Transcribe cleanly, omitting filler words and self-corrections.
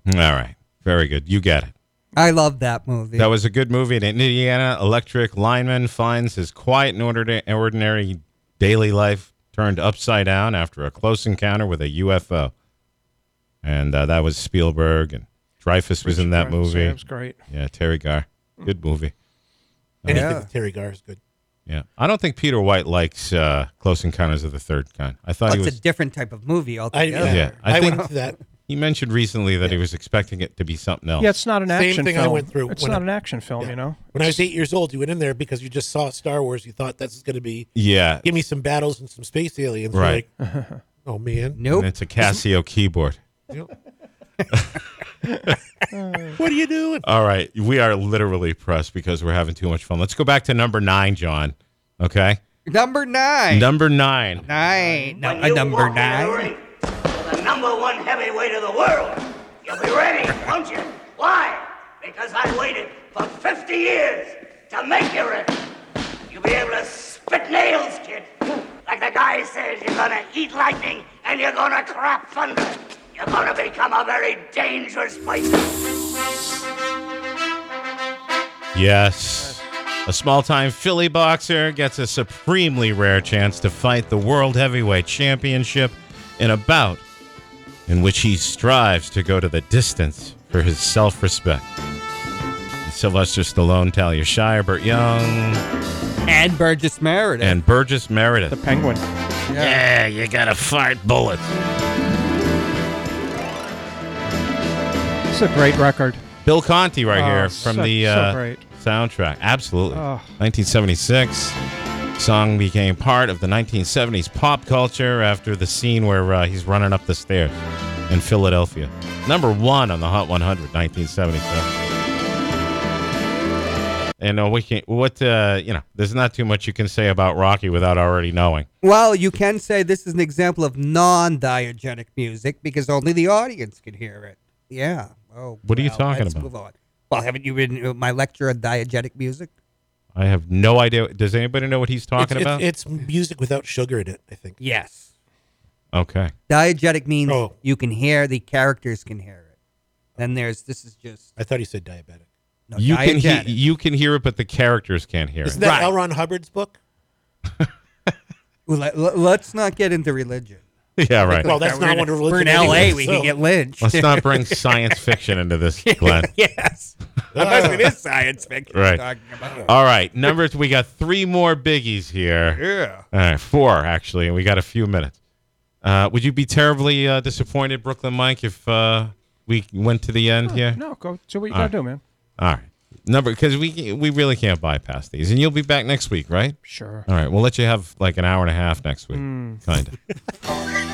All right. Very good. You get it. I love that movie. That was a good movie. In Indiana, electric lineman finds his quiet and ordinary daily life turned upside down after a close encounter with a UFO. And that was Spielberg, and Dreyfuss was in that movie. That was great. Yeah, Terry Garr. Good movie. Anything with Terry Garr is good. Yeah. I don't think Peter White likes Close Encounters of the Third Kind. I thought he was... It's a different type of movie altogether. I think went into that. He mentioned recently that he was expecting it to be something else. Yeah, it's not an action Same thing film. I went through. It's not an action film, you know? When I was 8 years old, you went in there because you just saw Star Wars. You thought this is going to be... Yeah. Give me some battles and some space aliens. Right. You're like, oh, man. Nope. And it's a Casio keyboard. What are you doing? All right. We are literally pressed because we're having too much fun. Let's go back to number 9, John. Okay? Number 9. Number 9. Number 9. The number one heavyweight of the world. You'll be ready, won't you? Why? Because I waited for 50 years to make you ready. You'll be able to spit nails, kid. Like the guy says, you're gonna eat lightning and you're gonna crap thunder. You're gonna become a very dangerous fighter. Yes. A small-time Philly boxer gets a supremely rare chance to fight the World Heavyweight Championship in a bout in which he strives to go to the distance for his self-respect. Sylvester Stallone, Talia Shire, Burt Young, And Burgess Meredith. and Burgess Meredith. The Penguin. Yeah, you gotta fart bullets. It's a great record. Bill Conti right here so- from the so great. soundtrack. Absolutely. Oh. 1976. Song became part of the 1970s pop culture after the scene where he's running up the stairs in Philadelphia. Number 1 on the Hot 100, 1977. And we can't. There's not too much you can say about Rocky without already knowing. Well, you can say this is an example of non-diegetic music because only the audience can hear it. Yeah. Oh. What are you talking let's about? Move on. Well, haven't you been my lecture on diegetic music? I have no idea. Does anybody know what he's talking about? It's music without sugar in it, I think. Yes. Okay. Diegetic means Oh. you can hear, the characters can hear it. Then this is just I thought he said diabetic. no, You diegetic. can hear it, but the characters can't hear Isn't it. that Right. L. Ron Hubbard's book? Let's not get into religion. Yeah, right. Well, that's not what a religion We're in anyway, LA. We so- can get lynched. Let's not bring science fiction into this, Glenn. Yes. Unless it is science fiction Right. we're talking about. All right, numbers. We got 3 more biggies here. Yeah. All right, 4 actually, and we got a few minutes. Would you be terribly disappointed, Brooklyn Mike, if we went to the end here? No, go do what you All got to do, man. All right, because we really can't bypass these, and you'll be back next week, right? Sure. All right, we'll let you have like an hour and a half next week, kind of.